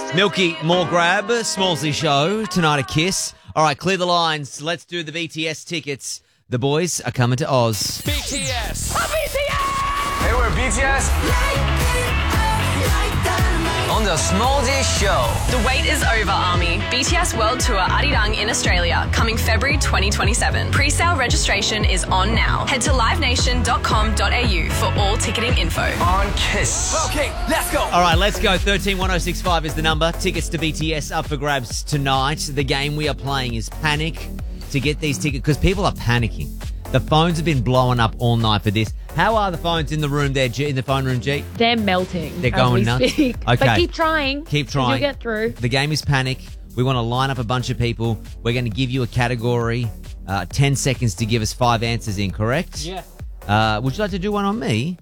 Milky, more grab, Smallsy show, tonight a Kiss. All right, clear the lines. Let's do the BTS tickets. The boys are coming to Oz. BTS! Hey, we're BTS. On the Smallsy Show. The wait is over, Army. BTS World Tour Arirang in Australia, coming February 2027. Pre-sale registration is on now. Head to livenation.com.au for all ticketing info. On Kiss. Okay, let's go! All right, let's go. 131065 is the number. Tickets to BTS up for grabs tonight. The game we are playing is Panic. To get these tickets, because people are panicking. The phones have been blowing up all night for this. How are the phones in the room there, G, in the phone room, G? They're melting. They're going nuts. Speak. Okay. But keep trying. Keep 'cause trying. You'll get through. The game is Panic. We want to line up a bunch of people. We're going to give you a category. 10 seconds to give us 5 answers in, correct? Yeah. Would you like to do one on me?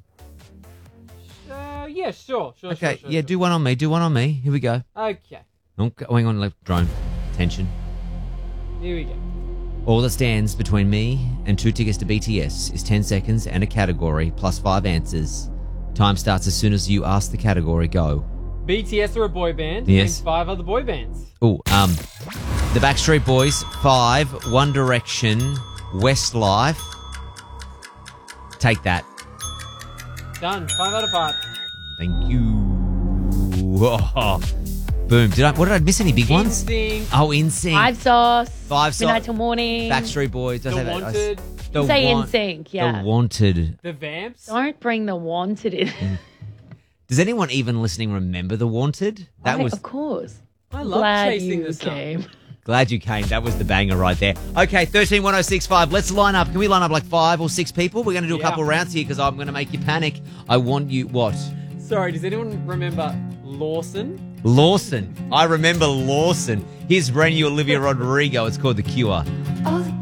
Yeah, sure. Okay, yeah, do one on me. Do one on me. Here we go. Okay, Okay, hang on, left drone. Tension. here we go. All that stands between me and 2 tickets to BTS is 10 seconds and a category plus 5 answers. Time starts as soon as you ask the category. Go. BTS are a boy band. Yes. And 5 other boy bands. Oh, the Backstreet Boys, 5, One Direction, Westlife. Take that. Done. 5 out of 5. Thank you. Oh, boom. What did I miss? Any big ones? Instinct. Oh, NSYNC. 5 Sauce. 5 Sauce. Midnight Till Morning. Backstreet Boys. Did I The say that? Wanted. The Say Want- NSYNC, yeah. The Wanted. The Vamps. Don't bring the wanted in. Does anyone even listening remember The Wanted? That was Of course. I love Glad chasing you the sun. came. glad you came. That was the banger right there. Okay, 131065. Let's line up. Can we line up like 5 or 6 people? We're going to do a Yeah. couple rounds here because I'm going to make you panic. I want you what? Sorry, does anyone remember Lawson? Lawson. I remember Lawson. Here's brand new Olivia Rodrigo. It's called The Cure. All the